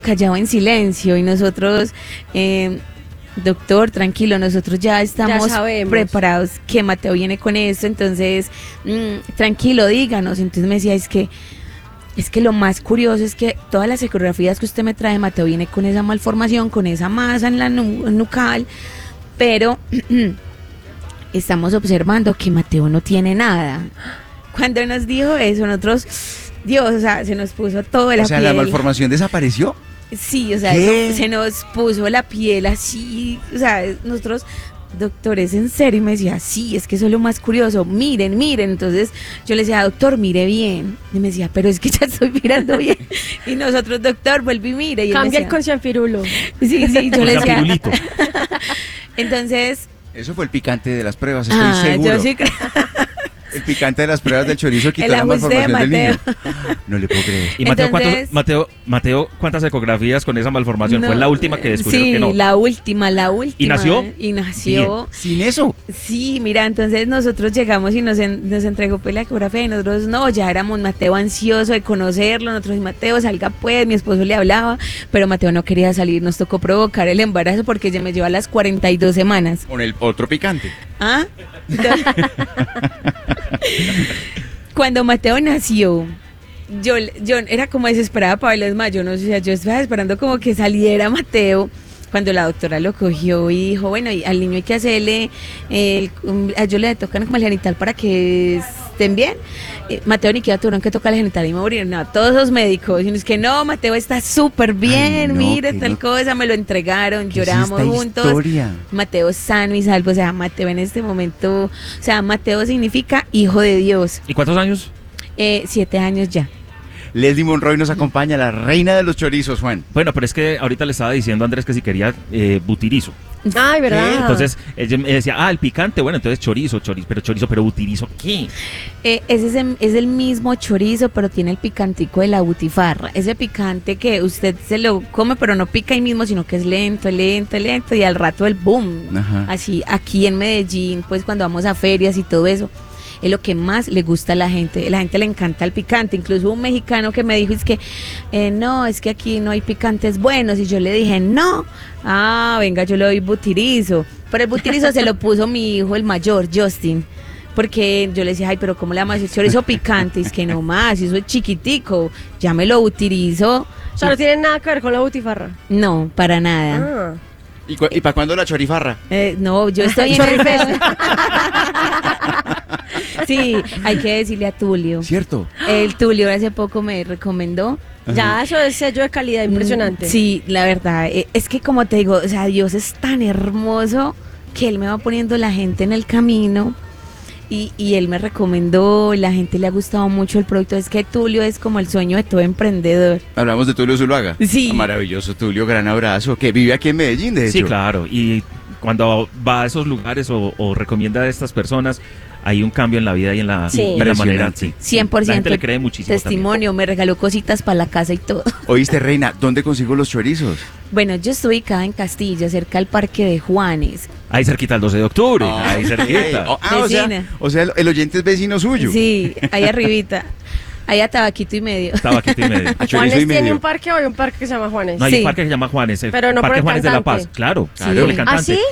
callado en silencio y nosotros, doctor, tranquilo, nosotros ya estamos preparados que Mateo viene con esto, entonces, tranquilo, díganos. Entonces me decía, es que lo más curioso es que todas las ecografías que usted me trae, Mateo viene con esa malformación, con esa masa en la nucal, pero estamos observando que Mateo no tiene nada. Cuando nos dijo eso, nosotros, Dios, o sea, se nos puso todo la piel. O sea, ¿la malformación desapareció? Sí, o sea, eso, se nos puso la piel así, o sea, nosotros, doctores, en serio, y me decía, sí, es que eso es lo más curioso, miren, entonces yo le decía, doctor, mire bien, y me decía, pero es que ya estoy mirando bien, y nosotros, doctor, vuelve y mire, y cambia el confianfirulo. Sí, yo le decía, entonces... Eso fue el picante de las pruebas, estoy seguro. Yo sí creo. El picante de las pruebas del chorizo quitó la malformación del niño. No le puedo creer. ¿Y Mateo, cuántas ecografías con esa malformación? Fue la última que descubrieron sí, que no. la última. ¿Y nació? Y nació. Bien. ¿Sin eso? Sí, mira, entonces nosotros llegamos y nos entregó pues la ecografía y nosotros no, ya éramos Mateo ansioso de conocerlo, nosotros, Mateo, salga pues, mi esposo le hablaba, pero Mateo no quería salir, nos tocó provocar el embarazo porque ya me lleva a las 42 semanas. Con el otro picante. ¿Ah? Cuando Mateo nació, yo era como desesperada para verlo, es más, yo no sé, yo estaba esperando como que saliera Mateo. Cuando la doctora lo cogió y dijo, bueno, y al niño hay que hacerle, a ellos le tocan como el genital para que estén bien. Mateo ni siquiera tuvieron que tocar el genital y morir, no, todos los médicos, y es que no, Mateo está súper bien, mire, tal cosa, me lo entregaron, lloramos juntos. Historia? Mateo sano y salvo, o sea, Mateo en este momento, o sea, Mateo significa hijo de Dios. ¿Y cuántos años? 7 años ya. Leslie Monroy nos acompaña, la reina de los chorizos, Juan. Bueno, pero es que ahorita le estaba diciendo a Andrés que si quería butirizo. Ay, ¿verdad? Entonces, ella me decía, el picante, bueno, entonces chorizo, pero butirizo, ¿qué? Es el mismo chorizo, pero tiene el picantico de la butifarra. Ese picante que usted se lo come, pero no pica ahí mismo, sino que es lento, y al rato el boom. Ajá. Así, aquí en Medellín, pues cuando vamos a ferias y todo eso, es lo que más le gusta a la gente. La gente le encanta el picante. Incluso un mexicano que me dijo, es que no, es que aquí no hay picantes buenos. Y yo le dije, no, venga, yo le doy butirizo. Pero el butirizo se lo puso mi hijo, el mayor, Justin. Porque yo le decía, ay, pero ¿cómo le vamos a decir chorizo picante? Es que no más, eso es chiquitico, ya me lo butirizo. O sea, no tiene nada que ver con la butifarra. No, para nada. ¿Y para cuándo la chorifarra? No, yo estoy en el Sí, hay que decirle a Tulio. ¿Cierto? El Tulio hace poco me recomendó. Ajá. Ya, eso es sello de calidad impresionante. Sí, la verdad, es que como te digo, o sea, Dios es tan hermoso que Él me va poniendo la gente en el camino. Y él me recomendó, la gente le ha gustado mucho el producto. Es que Tulio es como el sueño de todo emprendedor. Hablamos de Tulio Zuluaga. Sí. Maravilloso, Tulio, gran abrazo. Que vive aquí en Medellín, de hecho. Sí, claro. Y cuando va a esos lugares o recomienda a estas personas, hay un cambio en la vida y en la manera. Sí. 100%. La gente le cree muchísimo. Testimonio, también. Me regaló cositas para la casa y todo. Oíste, Reina, ¿dónde consigo los chorizos? Bueno, yo estoy ubicada en Castilla, cerca al Parque de Juanes. Ahí cerquita el 12 de octubre. Ahí cerquita. O sea, el oyente es vecino suyo. Sí, ahí arribita. Ahí a Tabaquito y medio. Tabaquito y medio. ¿Juanes tiene un parque o hay un parque que se llama Juanes? No, hay un parque que se llama Juanes. Pero no Parque por el Juanes cantante. de la Paz. Claro, Sí. por el cantante. ¿Ah, sí?